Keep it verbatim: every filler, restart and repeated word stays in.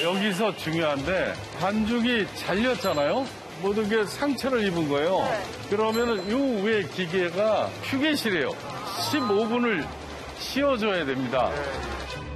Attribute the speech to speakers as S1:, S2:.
S1: 여기서 중요한데 반죽이 잘렸잖아요. 모든 게 상처를 입은 거예요.
S2: 네.
S1: 그러면은 이 위에 기계가 휴게실이에요. 십오 분을 쉬어줘야 됩니다.
S2: 네.